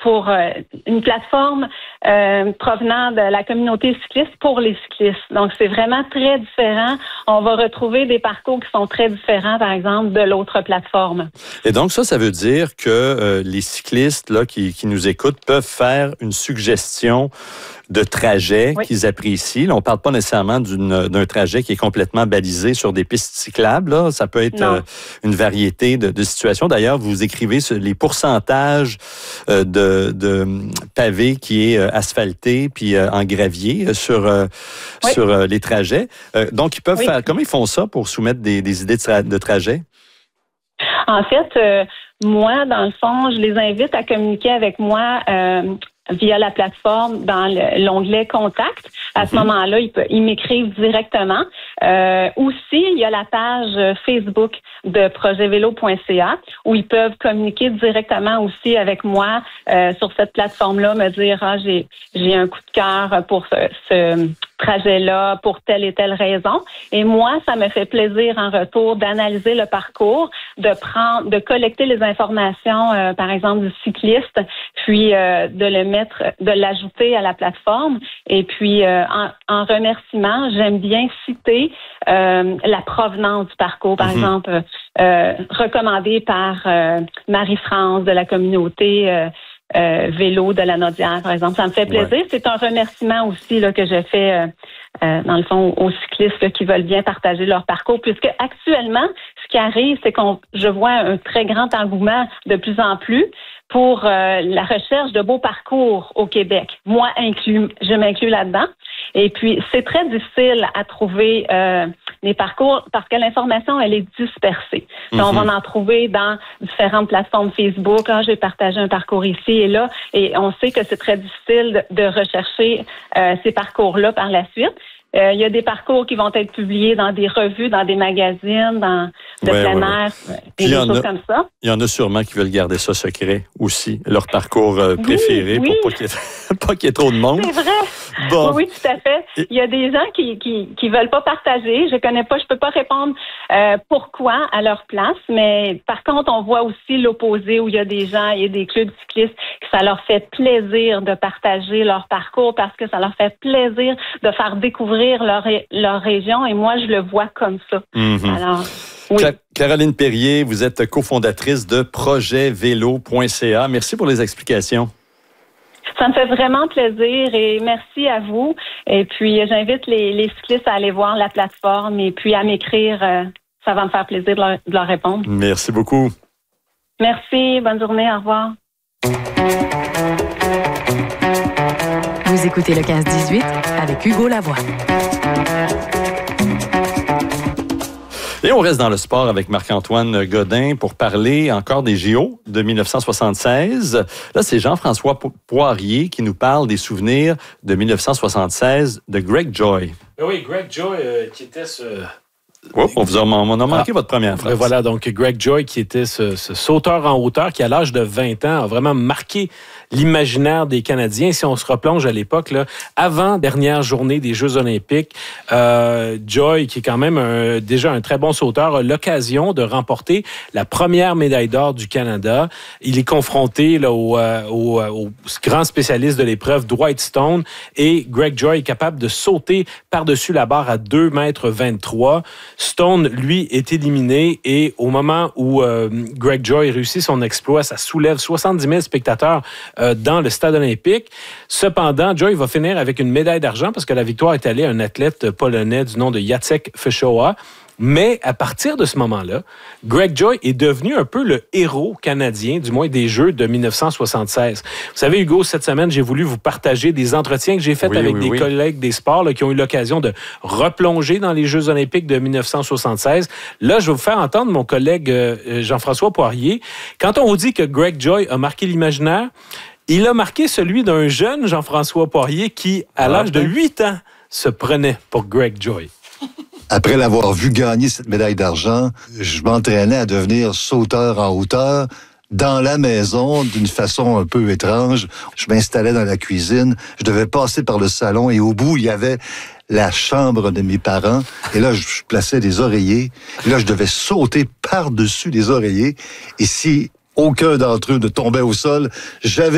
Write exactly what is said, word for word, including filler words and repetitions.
pour euh, une plateforme euh, provenant de la communauté cycliste pour les cyclistes. Donc, c'est vraiment très différent. On va retrouver des parcours qui sont très différents, par exemple, de l'autre plateforme. Et donc, ça, ça veut dire que euh, les cyclistes là, qui, qui nous écoutent peuvent faire une suggestion de trajet oui. qu'ils apprécient. Là, on ne parle pas nécessairement d'une, d'un trajet qui est complètement balisé sur des pistes cyclables. Là. Ça peut être euh, une variété de, de situations. D'ailleurs, vous écrivez sur les pourcentages euh, de, de pavés qui est euh, asphalté puis euh, en gravier sur, euh, oui. sur euh, les trajets. Euh, donc, ils peuvent oui. faire... Comment ils font ça pour soumettre des, des idées de, tra- de trajet? En fait, euh, moi, dans le fond, je les invite à communiquer avec moi euh, via la plateforme dans le, l'onglet Contact. À mm-hmm. ce moment-là, ils, peut, ils m'écrivent directement. Euh, aussi, il y a la page Facebook de projet vélo point c a où ils peuvent communiquer directement aussi avec moi euh, sur cette plateforme-là, me dire ah, j'ai, j'ai un coup de cœur pour ce, ce trajet-là pour telle et telle raison. Et moi, ça me fait plaisir en retour d'analyser le parcours, de prendre, de collecter les informations, euh, par exemple, du cycliste, puis euh, de le mettre, de l'ajouter à la plateforme. Et puis, euh, en, en remerciement, j'aime bien citer euh, la provenance du parcours, par mm-hmm. exemple, euh, recommandé par euh, Marie-France de la communauté euh, Euh, vélo de la Naudière, par exemple. Ça me fait plaisir. Ouais. C'est un remerciement aussi là, que je fais, euh, euh, dans le fond, aux cyclistes là, qui veulent bien partager leur parcours, puisque actuellement, ce qui arrive, c'est qu'on je vois un très grand engouement de plus en plus pour euh, la recherche de beaux parcours au Québec. Moi, inclus, je m'inclus là-dedans. Et puis, c'est très difficile à trouver euh, les parcours parce que l'information, elle est dispersée. Mm-hmm. Donc, on va en trouver dans différentes plateformes Facebook. Ah, j'ai partagé un parcours ici et là. Et on sait que c'est très difficile de, de rechercher euh, ces parcours-là par la suite. Euh, il y a des parcours qui vont être publiés dans des revues, dans des magazines, dans de ouais, plein ouais, air, ouais. et des choses a, comme ça. Il y en a sûrement qui veulent garder ça secret aussi, leur parcours euh, préféré, oui, oui. pour pas qu'il y ait, pas qu'il y ait trop de monde. C'est vrai. Bon. Oui, tout à fait. Il y a des gens qui qui qui veulent pas partager. Je connais pas, je peux pas répondre euh, pourquoi à leur place, mais par contre, on voit aussi l'opposé où il y a des gens, il y a des clubs cyclistes que ça leur fait plaisir de partager leur parcours parce que ça leur fait plaisir de faire découvrir Leur, leur région, et moi, je le vois comme ça. Mm-hmm. Alors, oui. Caroline Perrier, vous êtes cofondatrice de projet vélo point c a. Merci pour les explications. Ça me fait vraiment plaisir et merci à vous. Et puis, j'invite les, les cyclistes à aller voir la plateforme et puis à m'écrire. Euh, ça va me faire plaisir de leur, de leur répondre. Merci beaucoup. Merci. Bonne journée. Au revoir. Vous écoutez le quinze dix-huit avec Hugo Lavoie. Et on reste dans le sport avec Marc-Antoine Godin pour parler encore des J O de dix-neuf cent soixante-seize. Là, c'est Jean-François Poirier qui nous parle des souvenirs de dix-neuf cent soixante-seize de Greg Joy. Oui, Greg Joy euh, qui était ce... Oh, on vous a, on a manqué ah, votre première phrase. Voilà, donc Greg Joy qui était ce, ce sauteur en hauteur qui, à l'âge de vingt ans, a vraiment marqué l'imaginaire des Canadiens. Si on se replonge à l'époque, là, avant dernière journée des Jeux olympiques, euh, Joy, qui est quand même un, déjà un très bon sauteur, a l'occasion de remporter la première médaille d'or du Canada. Il est confronté là, au, euh, au, au grand spécialiste de l'épreuve, Dwight Stone, et Greg Joy est capable de sauter par-dessus la barre à deux mètres vingt-trois. Stone, lui, est éliminé et au moment où euh, Greg Joy réussit son exploit, ça soulève soixante-dix mille spectateurs euh, dans le stade olympique. Cependant, Joy va finir avec une médaille d'argent parce que la victoire est allée à un athlète polonais du nom de Jacek Fischoła. Mais à partir de ce moment-là, Greg Joy est devenu un peu le héros canadien, du moins des Jeux de dix-neuf cent soixante-seize. Vous savez, Hugo, cette semaine, j'ai voulu vous partager des entretiens que j'ai faits oui, avec oui, des oui. collègues des sports là, qui ont eu l'occasion de replonger dans les Jeux olympiques de dix-neuf cent soixante-seize. Là, je vais vous faire entendre mon collègue euh, Jean-François Poirier. Quand on vous dit que Greg Joy a marqué l'imaginaire, il a marqué celui d'un jeune Jean-François Poirier qui, à ah, l'âge ben. de huit ans, se prenait pour Greg Joy. Après l'avoir vu gagner cette médaille d'argent, je m'entraînais à devenir sauteur en hauteur dans la maison d'une façon un peu étrange. Je m'installais dans la cuisine, je devais passer par le salon et au bout, il y avait la chambre de mes parents. Et là, je plaçais des oreillers. Et là, je devais sauter par-dessus les oreillers. Et si aucun d'entre eux ne tombait au sol, j'avais